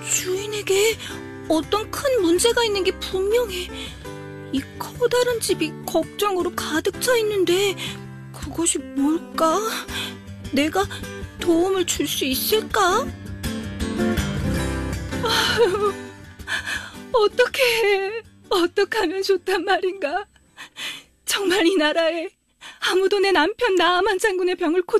주인에게 어떤 큰 문제가 있는 게 분명해. 이 커다란 집이 걱정으로 가득 차 있는데 그것이 뭘까? 내가 도움을 줄 수 있을까? 아유, 어떡하면 좋단 말인가. 정말 이 나라에 아무도 내 남편 나아만 장군의 병을 고칠